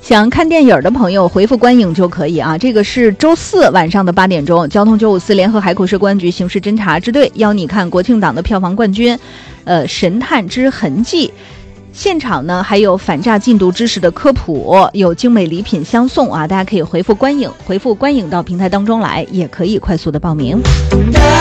想看电影的朋友回复观影就可以啊。这个是周四晚上的8点钟，交通954联合海口市公安局刑事侦查支队邀你看国庆档的票房冠军，神探之痕迹。现场呢还有反诈禁毒知识的科普，有精美礼品相送啊！大家可以回复观影到平台当中来，也可以快速的报名。